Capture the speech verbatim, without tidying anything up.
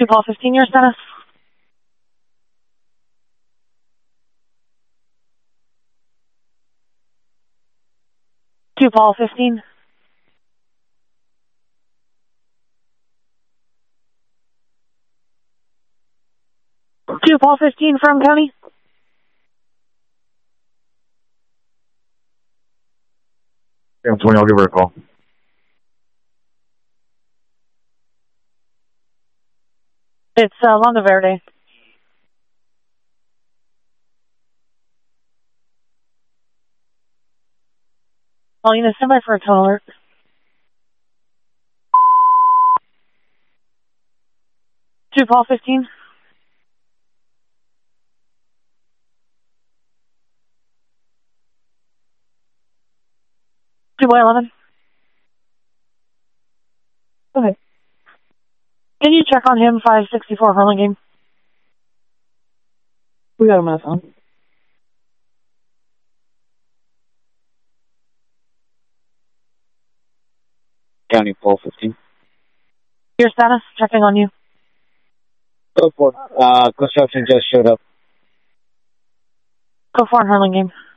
two Paul fifteen, your status? two Paul fifteen. two Paul fifteen from County. Yeah, twenty, I'll give her a call. It's uh, Longa Verde. Well, you know, stand by for a tow alert. two Paul fifteen. two by eleven. Okay. Can you check on him, five sixty-four Hurlingame? We got him on the phone. County Paul fifteen. Your status? Checking on you. Go for it. Uh, construction just showed up. Go for it, Hurlingame.